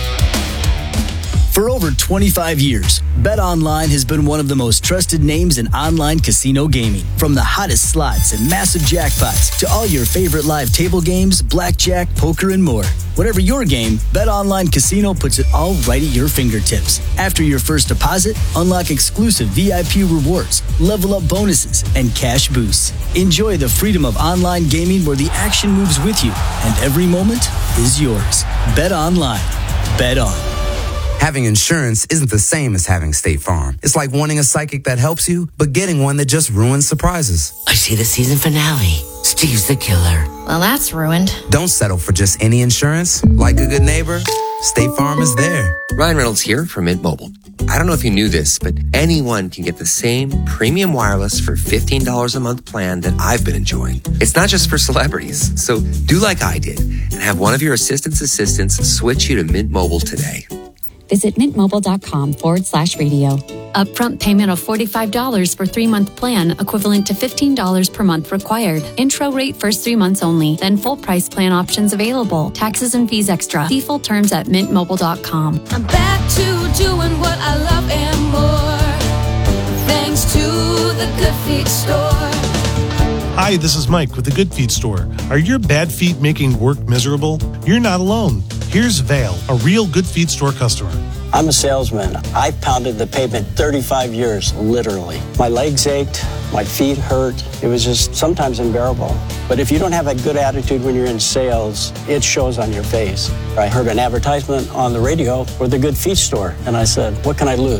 For over 25 years, BetOnline has been one of the most trusted names in online casino gaming. From the hottest slots and massive jackpots to all your favorite live table games, blackjack, poker, and more. Whatever your game, BetOnline Casino puts it all right at your fingertips. After your first deposit, unlock exclusive VIP rewards, level up bonuses, and cash boosts. Enjoy the freedom of online gaming where the action moves with you and every moment is yours. BetOnline. Bet on. Having insurance isn't the same as having State Farm. It's like wanting a psychic that helps you, but getting one that just ruins surprises. I see the season finale. Steve's the killer. Well, that's ruined. Don't settle for just any insurance. Like a good neighbor, State Farm is there. Ryan Reynolds here from Mint Mobile. I don't know if you knew this, but anyone can get the same premium wireless for $15 a month plan that I've been enjoying. It's not just for celebrities. So do like I did and have one of your assistants switch you to Mint Mobile today. Visit mintmobile.com/radio. Upfront payment of $45 for 3-month plan, equivalent to $15 per month required. Intro rate first 3 months only, then full price plan options available. Taxes and fees extra. See full terms at mintmobile.com. I'm back to doing what I love and more, thanks to the Good Feet Store. Hi, this is Mike with the Good Feet Store. Are your bad feet making work miserable? You're not alone. Here's Vale, a real Good Feet Store customer. I'm a salesman. I've pounded the pavement 35 years, literally. My legs ached, my feet hurt. It was just sometimes unbearable. But if you don't have a good attitude when you're in sales, it shows on your face. I heard an advertisement on the radio for the Good Feet Store, and I said, what can I lose?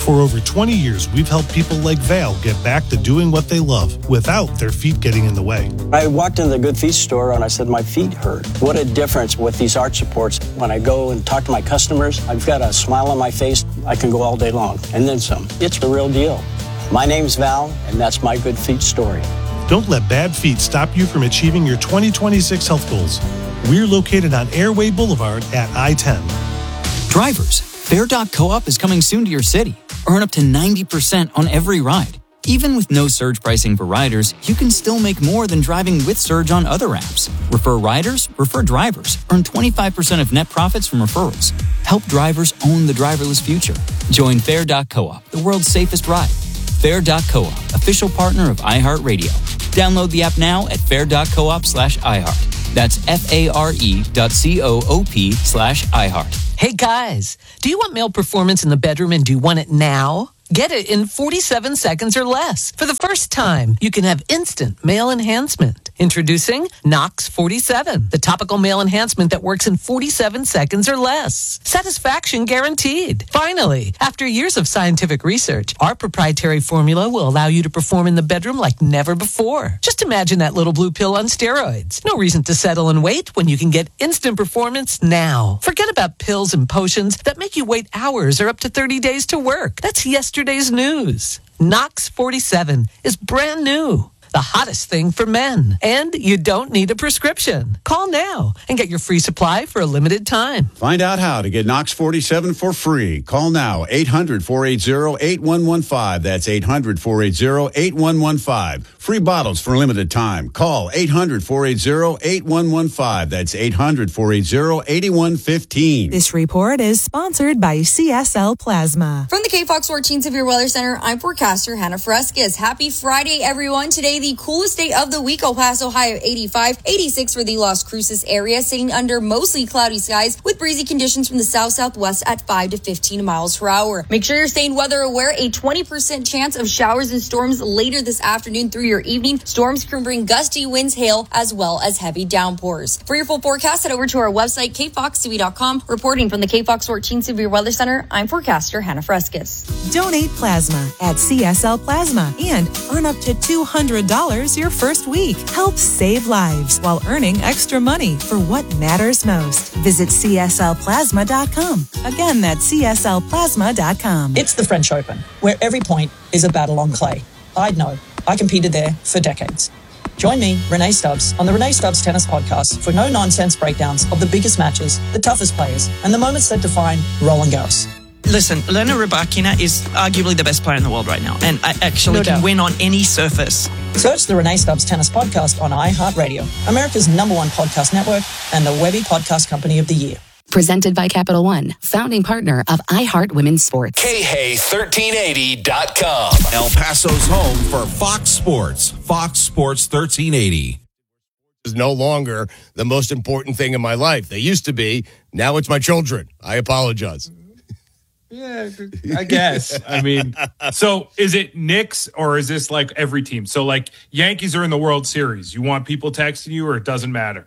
For over 20 years, we've helped people like Val get back to doing what they love without their feet getting in the way. I walked in the Good Feet store and I said, my feet hurt. What a difference with these arch supports. When I go and talk to my customers, I've got a smile on my face. I can go all day long and then some. It's the real deal. My name's Val, and that's my Good Feet story. Don't let bad feet stop you from achieving your 2026 health goals. We're located on Airway Boulevard at I-10. Drivers, Fair.coop is coming soon to your city. Earn up to 90% on every ride. Even with no surge pricing for riders, you can still make more than driving with Surge on other apps. Refer riders, refer drivers. Earn 25% of net profits from referrals. Help drivers own the driverless future. Join Fair.coop, the world's safest ride. Fair.coop, official partner of iHeartRadio. Download the app now at fair.coop/iHeart. That's FARE.coop/iHeart. Hey guys, do you want male performance in the bedroom and do you want it now? Get it in 47 seconds or less. For the first time, you can have instant male enhancement. Introducing Nox 47, the topical male enhancement that works in 47 seconds or less. Satisfaction guaranteed. Finally, after years of scientific research, our proprietary formula will allow you to perform in the bedroom like never before. Just imagine that little blue pill on steroids. No reason to settle and wait when you can get instant performance now. Forget about pills and potions that make you wait hours or up to 30 days to work. That's yesterday's news. Nox 47 is brand new. The hottest thing for men. And you don't need a prescription. Call now and get your free supply for a limited time. Find out how to get Nox 47 for free. Call now, 800-480-8115. That's 800-480-8115. Free bottles for a limited time. Call 800-480-8115. That's 800-480-8115. This report is sponsored by CSL Plasma. From the KFOX 14 Severe Weather Center, I'm forecaster Hannah Fresquez. Happy Friday, everyone. Today, the coolest day of the week. El Paso high of 85, 86 for the Las Cruces area, sitting under mostly cloudy skies with breezy conditions from the south-southwest at 5 to 15 miles per hour. Make sure you're staying weather aware. A 20% chance of showers and storms later this afternoon through your evening. Storms can bring gusty winds, hail, as well as heavy downpours. For your full forecast, head over to our website, kfoxtv.com. Reporting from the KFOX 14 Severe Weather Center, I'm forecaster Hannah Fresquez. Donate plasma at CSL Plasma and earn up to $200 your first week. Help save lives while earning extra money for what matters most. Visit CSLPlasma.com. Again, that's CSLPlasma.com. It's the French Open, where every point is a battle on clay. I'd know. I competed there for decades. Join me, Renee Stubbs, on the Renee Stubbs Tennis Podcast for no-nonsense breakdowns of the biggest matches, the toughest players, and the moments that define Roland Garros. Listen, Elena Rybakina is arguably the best player in the world right now, and I actually can win on any surface. Search the Renee Stubbs Tennis Podcast on iHeartRadio, America's #1 podcast network and the Webby Podcast Company of the Year. Presented by Capital One, founding partner of iHeart Women's Sports. KHey1380.com. El Paso's home for Fox Sports. Fox Sports 1380. Is no longer the most important thing in my life. They used to be. Now it's my children. I apologize. Yeah, I guess. I mean, so is it Knicks or is this like every team? So like Yankees are in the World Series. You want people texting you or it doesn't matter?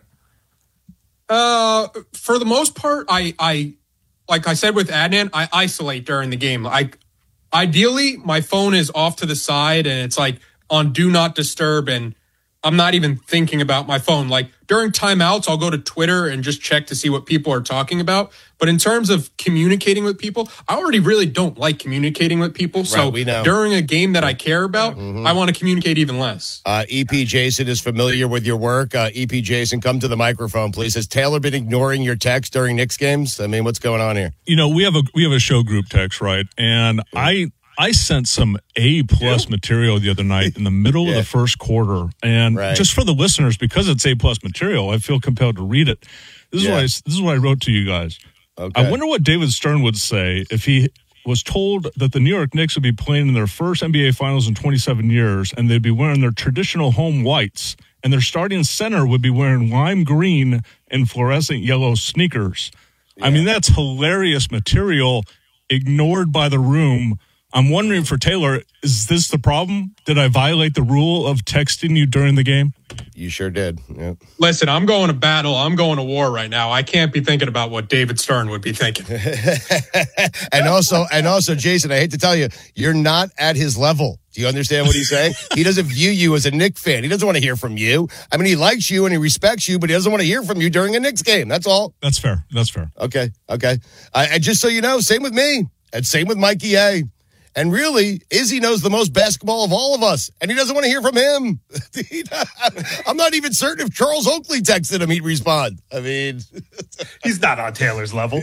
For the most part, I like I said with Adnan, I isolate during the game. Like ideally my phone is off to the side and it's like on do not disturb and I'm not even thinking about my phone. Like during timeouts, I'll go to Twitter and just check to see what people are talking about. But in terms of communicating with people, I already really don't like communicating with people. So during a game that I care about, I want to communicate even less. EP Jason is familiar with your work. EP Jason, come to the microphone, please. Has Taylor been ignoring your text during Knicks games? I mean, what's going on here? You know, we have a show group text, right? And I sent some A+ material the other night in the middle of the first quarter. And just for the listeners, because it's A+ material, I feel compelled to read it. This is what I wrote to you guys. Okay. I wonder what David Stern would say if he was told that the New York Knicks would be playing in their first NBA Finals in 27 years and they'd be wearing their traditional home whites and their starting center would be wearing lime green and fluorescent yellow sneakers. Yeah. I mean, that's hilarious material ignored by the room. I'm wondering for Taylor, is this the problem? Did I violate the rule of texting you during the game? You sure did. Yep. Listen, I'm going to battle. I'm going to war right now. I can't be thinking about what David Stern would be thinking. and also, Jason, I hate to tell you, you're not at his level. Do you understand what he's saying? He doesn't view you as a Knicks fan. He doesn't want to hear from you. I mean, he likes you and he respects you, but he doesn't want to hear from you during a Knicks game. That's all. That's fair. Okay. And just so you know, same with me. And same with Mikey A. And really, Izzy knows the most basketball of all of us, and he doesn't want to hear from him. I'm not even certain if Charles Oakley texted him, he'd respond. I mean, he's not on Taylor's level.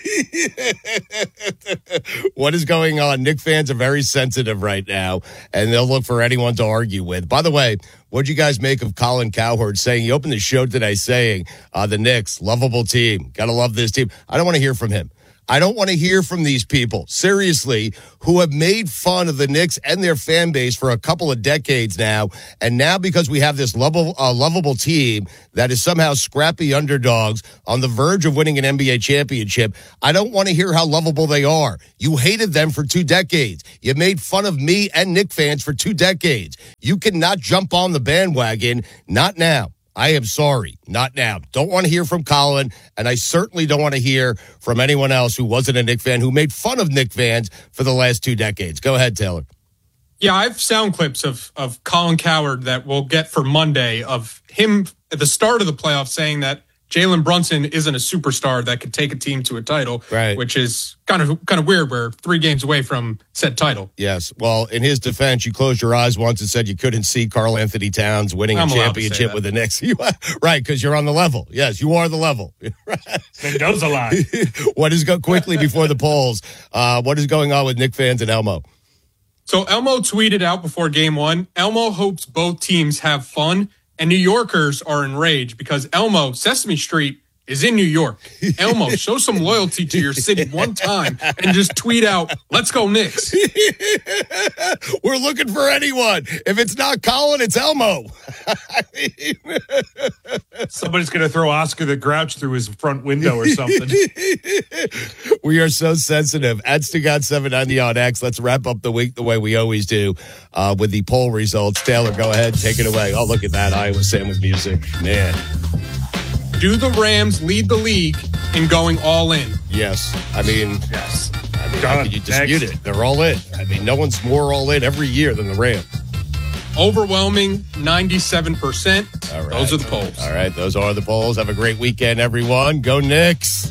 What is going on? Knicks fans are very sensitive right now, and they'll look for anyone to argue with. By the way, what'd you guys make of Colin Cowherd saying, he opened the show today saying, the Knicks, lovable team, gotta love this team. I don't want to hear from him. I don't want to hear from these people, seriously, who have made fun of the Knicks and their fan base for a couple of decades now. And now because we have this lovable team that is somehow scrappy underdogs on the verge of winning an NBA championship, I don't want to hear how lovable they are. You hated them for 2 decades. You made fun of me and Knicks fans for 2 decades. You cannot jump on the bandwagon, not now. I am sorry, not now. Don't want to hear from Colin, and I certainly don't want to hear from anyone else who wasn't a Knicks fan, who made fun of Knicks fans for the last 2 decades. Go ahead, Taylor. Yeah, I have sound clips of Colin Cowherd that we'll get for Monday of him at the start of the playoffs saying that Jalen Brunson isn't a superstar that could take a team to a title, right? Which is kind of weird. We're 3 games away from said title. Yes. Well, in his defense, you closed your eyes once and said you couldn't see Karl Anthony Towns winning a championship with the Knicks. Right, because you're on the level. Yes, you are the level. Then goes a line. What is quickly before the polls? What is going on with Knicks fans and Elmo? So Elmo tweeted out before game 1, Elmo hopes both teams have fun. And New Yorkers are enraged because Elmo, Sesame Street, is in New York. Elmo, show some loyalty to your city one time and just tweet out, let's go Knicks. We're looking for anyone. If it's not Colin, it's Elmo. Somebody's going to throw Oscar the Grouch through his front window or something. We are so sensitive. At StuGot790 on X. Let's wrap up the week the way we always do with the poll results. Taylor, go ahead. Take it away. Oh, look at that. Iowa sandwich music. Man. Do the Rams lead the league in going all in? Yes. I mean, how can you dispute it? They're all in. I mean, no one's more all in every year than the Rams. Overwhelming 97%. All right. Those are the polls. All right. Those are the polls. Have a great weekend, everyone. Go Knicks.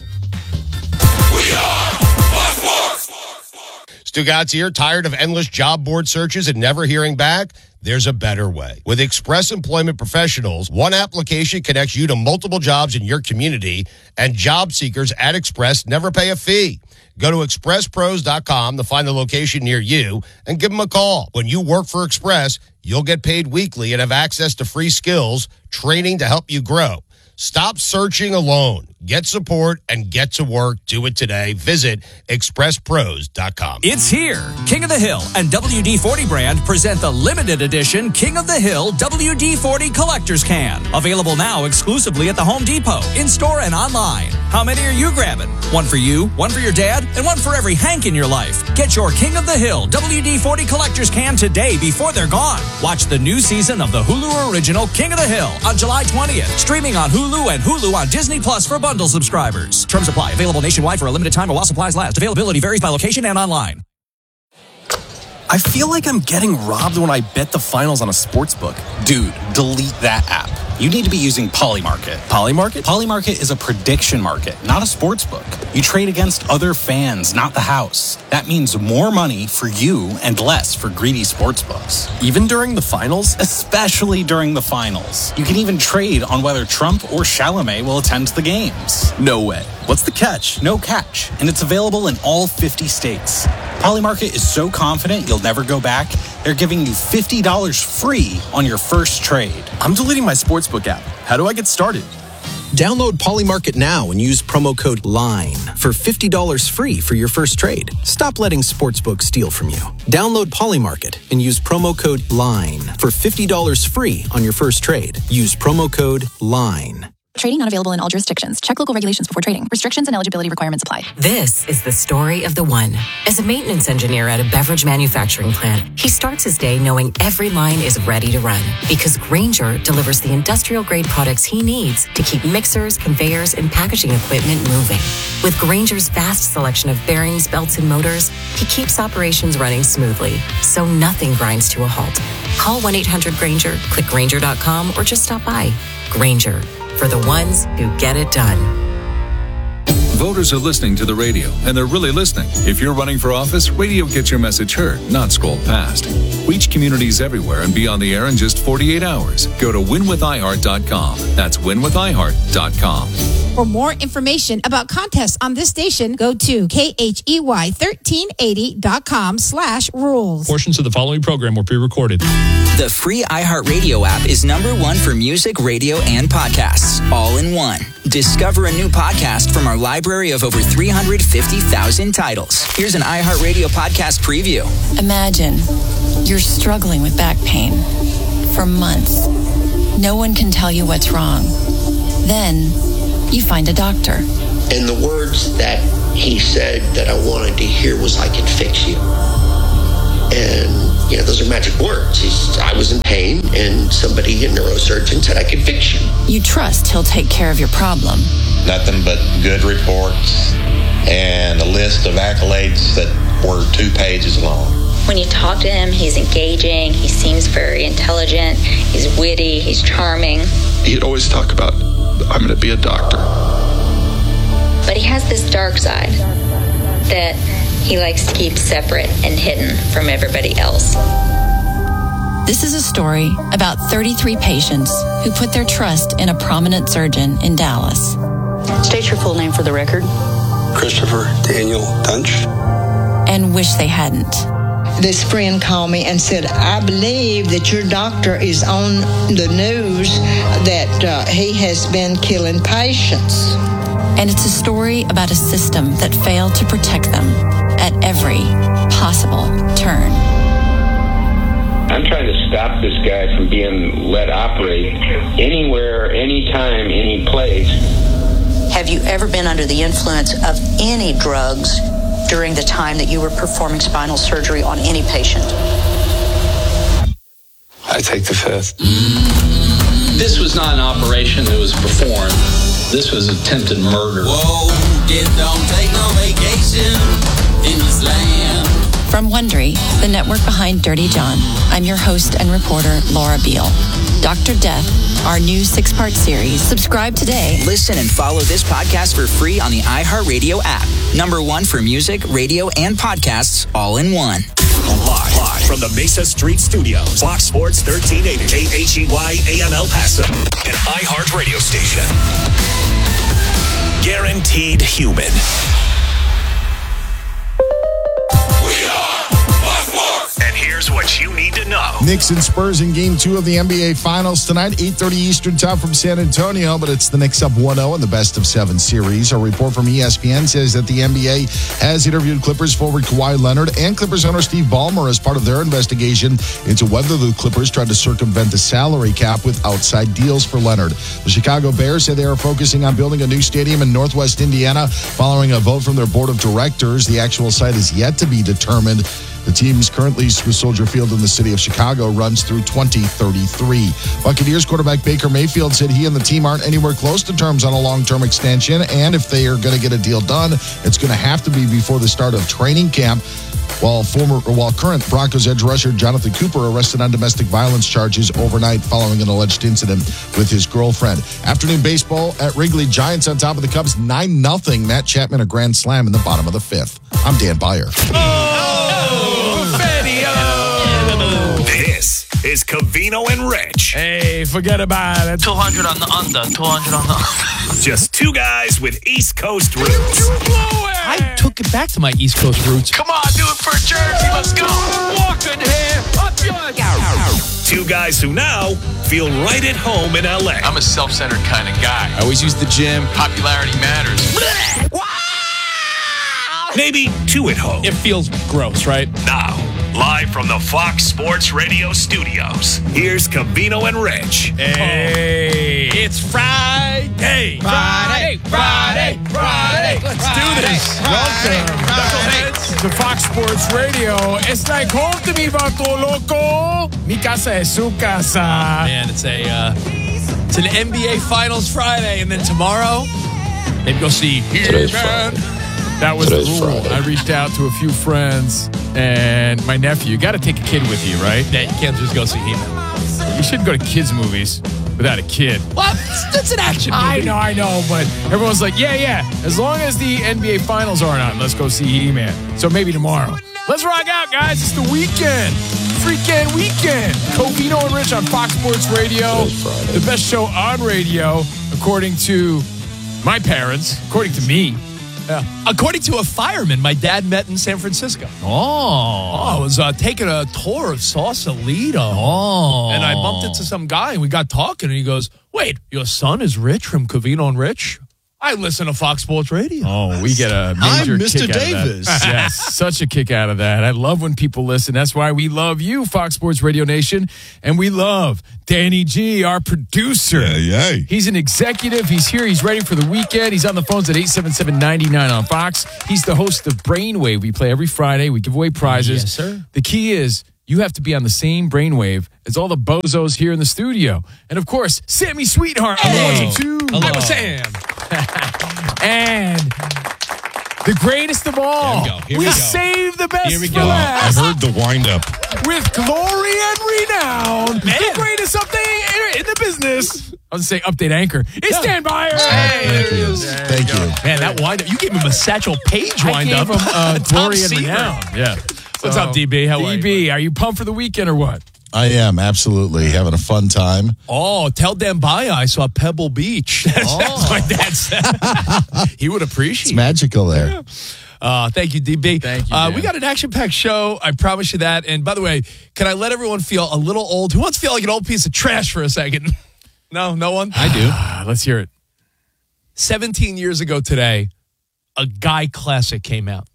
Stugatz here. Tired of endless job board searches and never hearing back? There's a better way. With Express Employment Professionals, one application connects you to multiple jobs in your community, and job seekers at Express never pay a fee. Go to expresspros.com to find the location near you and give them a call. When you work for Express, you'll get paid weekly and have access to free skills, training to help you grow. Stop searching alone. Get support and get to work. Do it today. Visit expresspros.com. It's here. King of the Hill and WD-40 brand present the limited edition King of the Hill WD-40 Collector's Can. Available now exclusively at the Home Depot, in-store and online. How many are you grabbing? One for you, one for your dad, and one for every Hank in your life. Get your King of the Hill WD-40 Collector's Can today before they're gone. Watch the new season of the Hulu original King of the Hill on July 20th. Streaming on Hulu and Hulu on Disney Plus for bundle subscribers. Terms apply. Available nationwide for a limited time or while supplies last. Availability varies by location and online. I feel like I'm getting robbed when I bet the finals on a sports book. Dude, delete that app. You need to be using Polymarket. Polymarket? Polymarket is a prediction market, not a sports book. You trade against other fans, not the house. That means more money for you and less for greedy sports books. Even during the finals? Especially during the finals. You can even trade on whether Trump or Chalamet will attend the games. No way. What's the catch? No catch. And it's available in all 50 states. Polymarket is so confident you'll never go back, they're giving you $50 free on your first trade. I'm deleting my sportsbook app. How do I get started? Download Polymarket now and use promo code LINE for $50 free for your first trade. Stop letting sportsbooks steal from you. Download Polymarket and use promo code LINE for $50 free on your first trade. Use promo code LINE. Trading not available in all jurisdictions. Check local regulations before trading. Restrictions and eligibility requirements apply. This is the story of the one. As a maintenance engineer at a beverage manufacturing plant, he starts his day knowing every line is ready to run because Grainger delivers the industrial-grade products he needs to keep mixers, conveyors, and packaging equipment moving. With Grainger's vast selection of bearings, belts, and motors, he keeps operations running smoothly, so nothing grinds to a halt. Call 1-800-GRAINGER, click Grainger.com, or just stop by. Grainger, for the ones who get it done. Voters are listening to the radio, and they're really listening. If you're running for office, radio gets your message heard, not scrolled past. Reach communities everywhere and be on the air in just 48 hours. Go to winwithiheart.com. That's winwithiheart.com. For more information about contests on this station, go to KHEY1380.com/rules. Portions of the following program were pre-recorded. The free iHeartRadio app is #1 for music, radio, and podcasts, all in one. Discover a new podcast from our library of over 350,000 titles. Here's an iHeartRadio podcast preview. Imagine you're struggling with back pain for months. No one can tell you what's wrong. Then you find a doctor. And the words that he said that I wanted to hear was, "I can fix you." And, those are magic words. I was in pain, and somebody, a neurosurgeon, said, "I can fix you." You trust he'll take care of your problem. Nothing but good reports and a list of accolades that were 2 pages long. When you talk to him, he's engaging, he seems very intelligent, he's witty, he's charming. He'd always talk about, "I'm going to be a doctor." But he has this dark side that he likes to keep separate and hidden from everybody else. This is a story about 33 patients who put their trust in a prominent surgeon in Dallas. State your full name for the record. Christopher Daniel Tunch. And wish they hadn't. This friend called me and said, "I believe that your doctor is on the news that he has been killing patients." And it's a story about a system that failed to protect them at every possible turn. I'm trying to stop this guy from being let operate anywhere, anytime, any place. Have you ever been under the influence of any drugs during the time that you were performing spinal surgery on any patient? I take the fifth. This was not an operation that was performed. This was attempted murder. Whoa, don't take no vacation in this land. From Wondery, the network behind Dirty John, I'm your host and reporter, Laura Beale. Dr. Death, our new 6-part series. Subscribe today. Listen and follow this podcast for free on the iHeartRadio app. #1 for music, radio, and podcasts, all in one. Live from the Mesa Street Studios, Fox Sports 1380, KHEY AM El Paso, an iHeart radio station. Guaranteed human. And here's what you need to know. Knicks and Spurs in Game 2 of the NBA Finals tonight, 8:30 Eastern Time from San Antonio, but it's the Knicks up 1-0 in the best-of-7 series. A report from ESPN says that the NBA has interviewed Clippers forward Kawhi Leonard and Clippers owner Steve Ballmer as part of their investigation into whether the Clippers tried to circumvent the salary cap with outside deals for Leonard. The Chicago Bears said they are focusing on building a new stadium in Northwest Indiana following a vote from their board of directors. The actual site is yet to be determined. The team's current lease with Soldier Field in the city of Chicago runs through 2033. Buccaneers quarterback Baker Mayfield said he and the team aren't anywhere close to terms on a long-term extension, and if they are going to get a deal done, it's going to have to be before the start of training camp. While current Broncos edge rusher Jonathan Cooper arrested on domestic violence charges overnight following an alleged incident with his girlfriend. Afternoon baseball at Wrigley. Giants on top of the Cubs 9-0. Matt Chapman a grand slam in the bottom of the 5th. I'm Dan Beyer. This is Covino and Rich. Hey, forget about it. 200 on the under. 200 on the under. Just two guys with East Coast roots. I took it back to my East Coast roots. Come on, do it for Jersey. Let's go. Walking here. Two guys who now feel right at home in LA. I'm a self-centered kind of guy. I always use the gym. Popularity matters. Maybe two at home. It feels gross, right? Now, Live from the Fox Sports Radio studios, here's Covino and Rich. Hey, it's Friday. Friday. Let's do this. Welcome to Fox Sports Radio. It's like home to me, Vato Loco. Mi casa es su casa. Man, it's an NBA Finals Friday, and then tomorrow, maybe go see He-Man. That was Today's the rule. Friday. I reached out to a few friends and my nephew. You got to take a kid with you, right? Yeah, you can't just go see He-Man. You shouldn't go to kids' movies without a kid. What? That's an action movie. I know, but everyone's like, yeah. As long as the NBA Finals aren't on, let's go see He-Man. So maybe tomorrow. Let's rock out, guys. It's the weekend. Freaking weekend. Covino and Rich on Fox Sports Radio. The best show on radio, according to my parents, according to me. Yeah. According to a fireman my dad met in San Francisco. Oh. I was taking a tour of Sausalito. Oh. And I bumped into some guy, and we got talking, and he goes, wait, your son is Rich from Covino and Rich? I listen to Fox Sports Radio. Oh, we get a major I'm Mr. kick Davis. out of that. Yes, such a kick out of that. I love when people listen. That's why we love you, Fox Sports Radio Nation. And we love Danny G, our producer. Yeah. He's an executive. He's here. He's ready for the weekend. He's on the phones at 877-99 on Fox. He's the host of Brainwave. We play every Friday. We give away prizes. Yes, sir. The key is you have to be on the same brainwave as all the bozos here in the studio. And, of course, Sammy Sweetheart. Hey. Hello. Hello. I'm Sam. And the greatest of all. Here we go. Save the best Here we for go. I last. heard the wind-up. With glory and renown. The greatest update in the business. I was going to say update anchor. It's Dan Byer. Thank you. Man, that wind-up. You gave him a Satchel Paige wind-up. I gave him glory and renown. Yeah. What's up, DB? How are you? DB, are you pumped for the weekend or what? I am, absolutely. Having a fun time. Oh, tell Dan Baya I saw Pebble Beach. That's what my dad said. He would appreciate it. It's magical there. Thank you, DB. Thank you, we got an action-packed show. I promise you that. And by the way, can I let everyone feel a little old? Who wants to feel like an old piece of trash for a second? No one? I do. Let's hear it. 17 years ago today, a guy classic came out.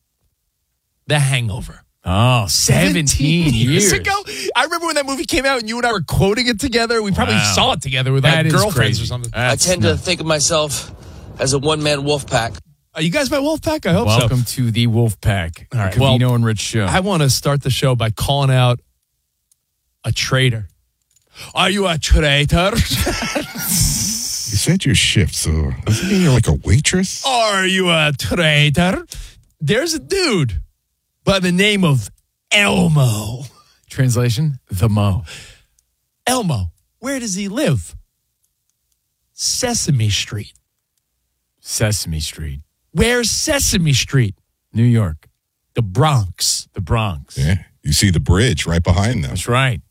The Hangover. Oh, 17 years ago. I remember when that movie came out and you and I were quoting it together. We probably saw it together with That our is girlfriends crazy. or something. I tend to think of myself as a one-man wolf pack. Are you guys my wolf pack? I hope so. Welcome to the Wolf Pack. All right. Covino and Rich show. I want to start the show by calling out a traitor. Are you a traitor? You said your shift, so doesn't mean you're like a waitress? Are you a traitor? There's a dude by the name of Elmo. Translation, the Mo. Elmo, where does he live? Sesame Street. Sesame Street. Where's Sesame Street? New York. The Bronx. The Bronx. Yeah. You see the bridge right behind them. That's right.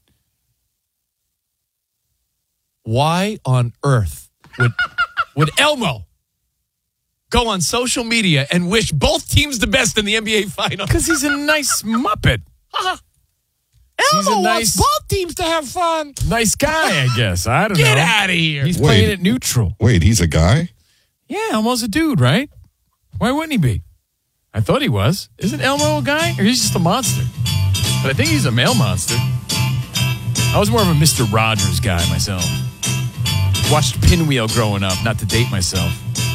Why on earth would Elmo go on social media and wish both teams the best in the NBA Finals? Because he's a nice Muppet. Elmo wants both teams to have fun. Nice guy, I guess. I don't know. Get out of here. He's playing it neutral. Wait, he's a guy? Yeah, Elmo's a dude, right? Why wouldn't he be? I thought he was. Isn't Elmo a guy? Or he's just a monster? But I think he's a male monster. I was more of a Mr. Rogers guy myself. Watched Pinwheel growing up, not to date myself.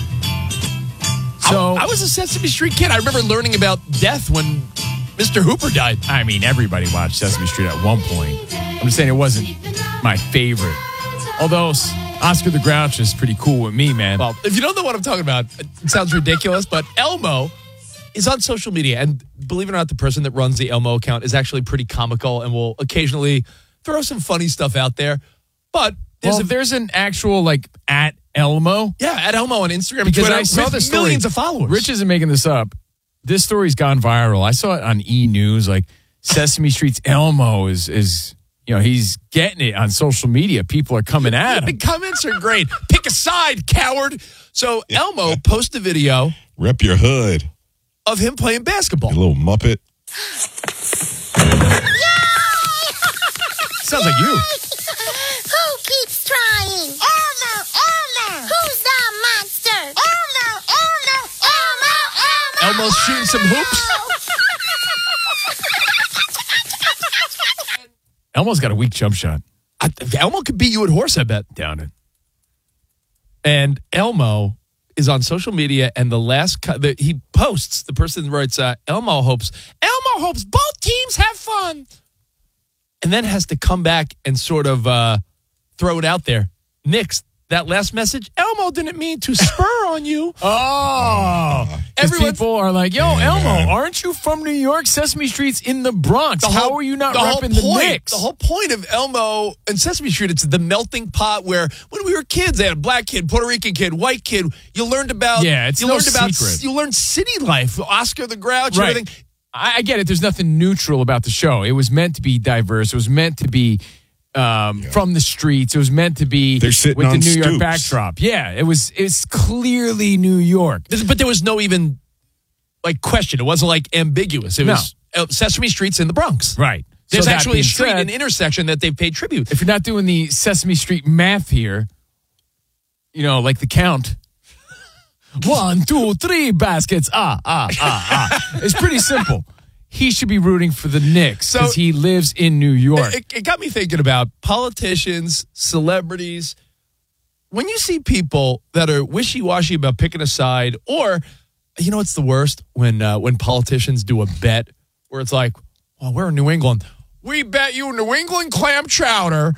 So I was a Sesame Street kid. I remember learning about death when Mr. Hooper died. I mean, everybody watched Sesame Street at one point. I'm just saying it wasn't my favorite. Although Oscar the Grouch is pretty cool with me, man. Well, if you don't know what I'm talking about, it sounds ridiculous, but Elmo is on social media. And believe it or not, the person that runs the Elmo account is actually pretty comical and will occasionally throw some funny stuff out there. But there's an actual, like, at Elmo. Yeah, at Elmo on Instagram. Because Twitter, I saw the story. Millions of followers. Rich isn't making this up. This story's gone viral. I saw it on E! News. Like, Sesame Street's Elmo is you know, he's getting it on social media. People are coming at him. The comments are great. Pick a side, coward. So Elmo posted a video. Rep your hood. Of him playing basketball. You little Muppet. Sounds like you. Who keeps trying? Elmo. Who's the monster? Elmo. Elmo's shooting some hoops. Elmo's got a weak jump shot. Elmo could beat you at horse, I bet. Down it. And Elmo is on social media, and he posts, the person writes, Elmo hopes both teams have fun. And then has to come back and sort of throw it out there. Nix, that last message, Elmo didn't mean to spur on you. Oh. People are like, yo, Elmo, aren't you from New York? Sesame Street's in the Bronx. How are you not repping the Knicks? The whole point of Elmo and Sesame Street, it's the melting pot where when we were kids, they had a black kid, Puerto Rican kid, white kid. You learned about secret. You learned city life, Oscar the Grouch, right. everything. I get it. There's nothing neutral about the show. It was meant to be diverse. It was meant to be from the streets. It was meant to be with the New York backdrop. Yeah, it's clearly New York. But there was no even question. It wasn't ambiguous. It was Sesame Street's in the Bronx. Right. There's actually a street, an intersection that they've paid tribute. If you're not doing the Sesame Street math here, like the count. 1, 2, 3 baskets. It's pretty simple. He should be rooting for the Knicks because he lives in New York. It got me thinking about politicians, celebrities. When you see people that are wishy-washy about picking a side, or, it's the worst? When politicians do a bet where it's like, well, we're in New England. We bet you New England clam chowder